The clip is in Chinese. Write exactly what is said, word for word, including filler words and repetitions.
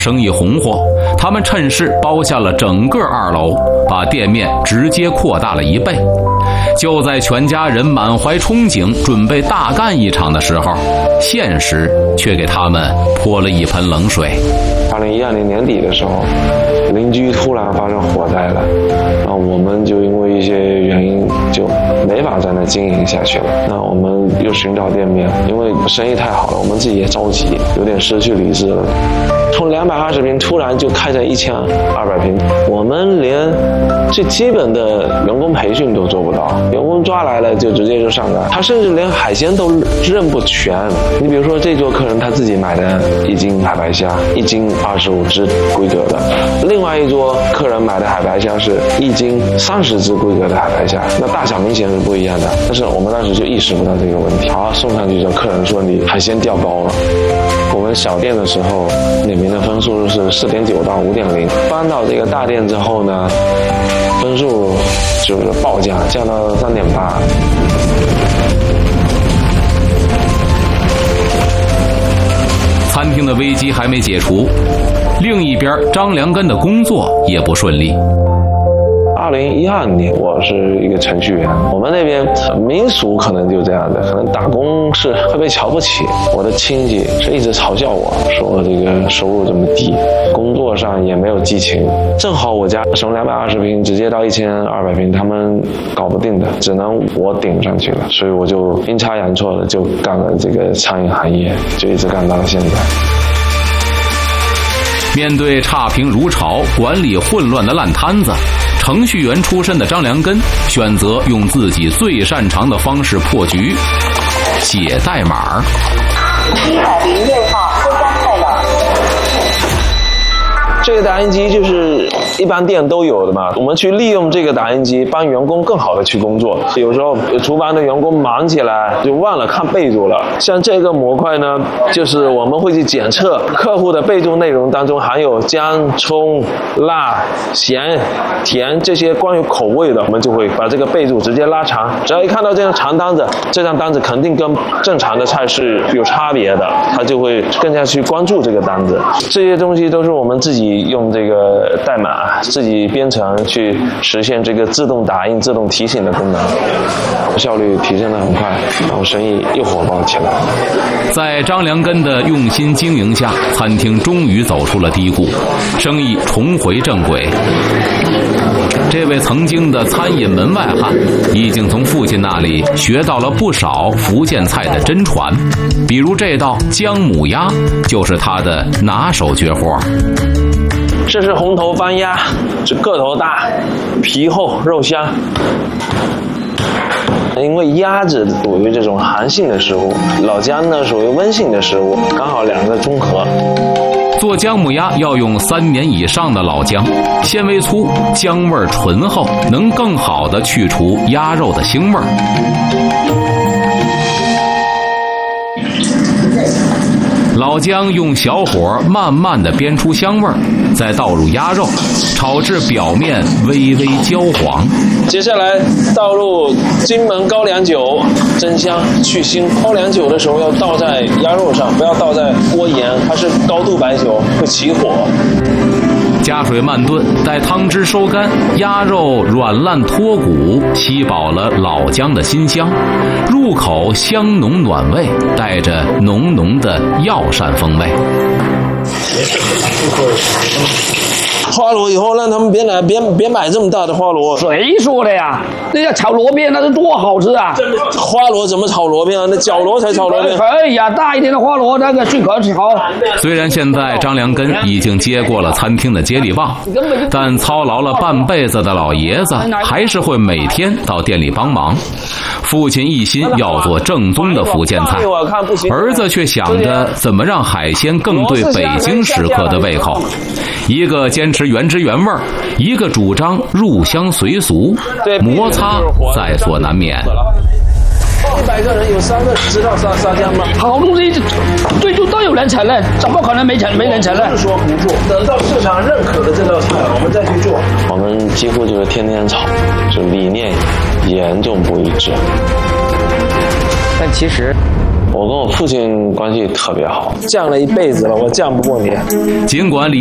生意红火，他们趁势包下了整个二楼，把店面直接扩大了一倍。就在全家人满怀憧憬准备大干一场的时候，现实却给他们泼了一盆冷水。 二零一二年年底的时候，邻居突然发生火灾了，那我们就因为一些原因就没法在那经营下去了。那我们又寻找店面，因为生意太好了，我们自己也着急，有点失去理智了。从两百二十平突然就开成一千二百平，我们连最基本的员工培训都做不到，员工抓来了就直接就上岗，他甚至连海鲜都认不全。你比如说这桌客人他自己买的一斤海白虾，一斤二十五只规格的，另外一桌客人买的海白虾是一斤三十只规格的海白虾，那大小明显是不一样的。但是我们当时就意识不到这个问题，好，送上去之后，客人说你海鲜掉高了。我们小店的时候，里面的分数是四点九到五点零，搬到这个大店之后呢，分数就是暴降，降到三点八。 餐厅的危机还没解除，另一边张良根的工作也不顺利。 二零一二年，我是一个程序员，我们那边民俗可能就这样的，可能打工是会被瞧不起。我的亲戚是一直嘲笑我，说我这个收入这么低，工作上也没有激情。正好我家从两百二十平直接到一千二百平，他们搞不定的，只能我顶上去了，所以我就阴差阳错的就干了这个餐饮行业，就一直干到了现在。 面对差评如潮、管理混乱的烂摊子，程序员出身的张良根选择用自己最擅长的方式破局，写代码。 一百零六号收单快乐。 这个打印机就是一般店都有的嘛，我们去利用这个打印机帮员工更好的去工作。有时候厨房的员工忙起来就忘了看备注了，像这个模块呢，就是我们会去检测客户的备注内容当中含有姜、葱、辣、咸、甜这些关于口味的，我们就会把这个备注直接拉长。只要一看到这张长单子，这张单子肯定跟正常的菜是有差别的，他就会更加去关注这个单子。这些东西都是我们自己用这个代码自己编程去实现这个自动打印、自动提醒的功能，效率提升得很快，然后生意又火爆起来。 在张良根的用心经营下，餐厅终于走出了低谷，生意重回正轨。这位曾经的餐饮门外汉已经从父亲那里学到了不少福建菜的真传，比如这道姜母鸭就是他的拿手绝活。 这是红头番鸭，是个头大、皮厚、肉香。因为鸭子属于这种寒性的食物，老姜呢属于温性的食物，刚好两个中和。 做姜母鸭要用三年以上的老姜，纤维粗，姜味醇厚，能更好地去除鸭肉的腥味儿。老姜用小火慢慢地煸出香味儿，再倒入鸭肉，炒至表面微微焦黄。 接下来倒入金门高粱酒，增香去腥。高粱酒的时候要倒在鸭肉上，不要倒在锅沿，它是高度白酒，会起火。 加水慢炖，待汤汁收干，鸭肉软烂脱骨，吸饱了老姜的辛香，入口香浓暖味，带着浓浓的药膳风味。 花螺以后让他们别来，别别买这么大的花螺。 谁说的呀？那要炒螺片那是多好吃啊！ 花螺怎么炒螺片啊？那角螺才炒螺片。 可以呀，大一点的花螺那个最可炒。 虽然现在张良根已经接过了餐厅的接力棒，但操劳了半辈子的老爷子还是会每天到店里帮忙。父亲一心要做正宗的福建菜，儿子却想着怎么让海鲜更对北京食客的胃口。一个坚持原汁原味，一个主张入乡随俗，摩擦在所难免。 一百个人有三个知道杀杀姜吗？ 好东西最终都有人承认，怎么可能没承没人承认？ 不是说不做，等到市场认可的这道菜，我们再去做。我们几乎就是天天吵，就理念严重不一致。 但其实我跟我父亲关系特别好， 犟了一辈子了，我犟不过你。 尽管李